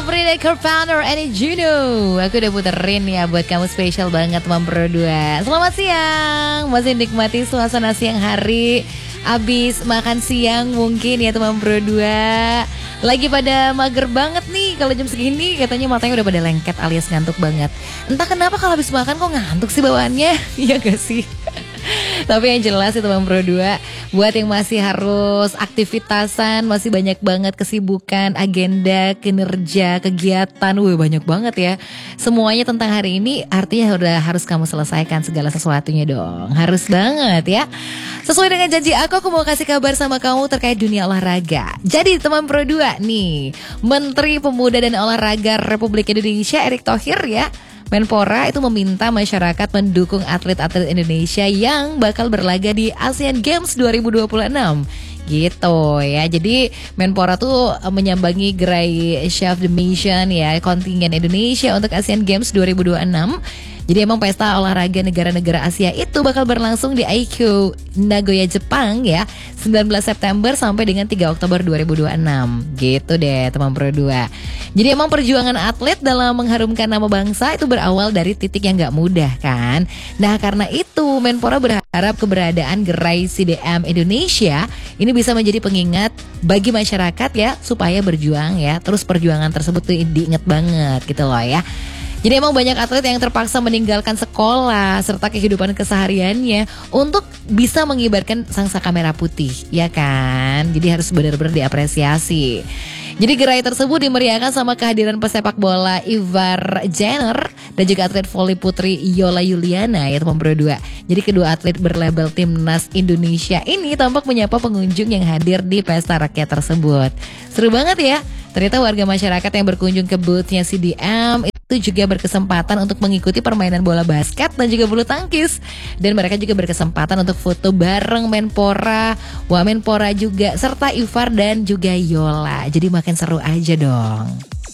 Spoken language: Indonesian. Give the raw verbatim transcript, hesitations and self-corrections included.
Sabrina co-founder Annie Juno. Aku udah puterin ya buat kamu, spesial banget teman berdua. Selamat siang, masih nikmati suasana siang hari. Abis makan siang mungkin ya teman berdua. Lagi pada mager banget nih kalau jam segini, katanya matanya udah pada lengket alias ngantuk banget. Entah kenapa kalau habis makan kok ngantuk sih bawaannya. Iya gak sih? Tapi yang jelas itu teman berdua, buat yang masih harus aktivitasan, masih banyak banget kesibukan, agenda, kinerja, kegiatan, wih banyak banget ya. Semuanya tentang hari ini artinya udah harus kamu selesaikan segala sesuatunya dong. Harus banget ya. Sesuai dengan janji aku, aku mau kasih kabar sama kamu terkait dunia olahraga. Jadi teman berdua nih, Menteri Pemuda dan Olahraga Republik Indonesia Erick Thohir ya, Menpora itu meminta masyarakat mendukung atlet-atlet Indonesia yang bakal berlaga di Asian Games dua ribu dua puluh enam. Gitu ya. Jadi Menpora tuh menyambangi gerai Chef the Mission ya, kontingen Indonesia untuk Asian Games dua ribu dua puluh enam. Jadi emang pesta olahraga negara-negara Asia itu bakal berlangsung di Aikyo, Nagoya, Jepang ya, sembilan belas September sampai dengan tiga Oktober dua ribu dua puluh enam. Gitu deh teman berdua. Jadi emang perjuangan atlet dalam mengharumkan nama bangsa itu berawal dari titik yang gak mudah kan. Nah karena itu Menpora berharap keberadaan gerai C D M Indonesia ini bisa menjadi pengingat bagi masyarakat ya, supaya berjuang ya. Terus perjuangan tersebut tuh diingat banget gitu loh ya. Jadi emang banyak atlet yang terpaksa meninggalkan sekolah serta kehidupan kesehariannya untuk bisa mengibarkan sangsaka merah putih, ya kan? Jadi harus benar-benar diapresiasi. Jadi gerai tersebut dimeriahkan sama kehadiran pesepak bola Ivar Jenner dan juga atlet voli putri Yola Yuliana ya teman berdua. Jadi kedua atlet berlabel Timnas Indonesia ini tampak menyapa pengunjung yang hadir di pesta rakyat tersebut. Seru banget ya. Ternyata warga masyarakat yang berkunjung ke boothnya C D M itu juga berkesempatan untuk mengikuti permainan bola basket dan juga bulu tangkis. Dan mereka juga berkesempatan untuk foto bareng Menpora, Wamenpora juga, serta Ivar dan juga Yola. Jadi makin seru aja dong.